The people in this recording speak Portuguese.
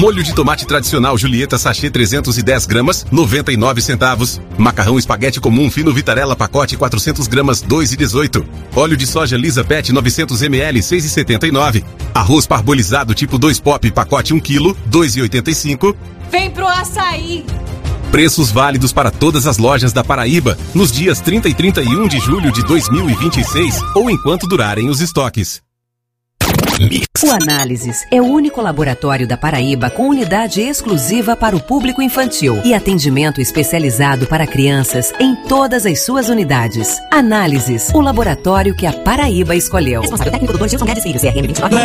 Molho de tomate tradicional Julieta sachê 310 gramas, 99 centavos. Macarrão espaguete comum fino Vitarella pacote 400 gramas, 2,18. Óleo de soja Lisa Pet 900 ml, 6,79. Arroz parbolizado tipo 2 pop pacote 1 kg, 2,85. Vem pro Açaí! Preços válidos para todas as lojas da Paraíba nos dias 30 e 31 de julho de 2026 ou enquanto durarem os estoques. O Análises é o único laboratório da Paraíba com unidade exclusiva para o público infantil e atendimento especializado para crianças em todas as suas unidades. Análises, o laboratório que a Paraíba escolheu. Responsável técnico Dr. Gilson Guedes Filho, CRM 29.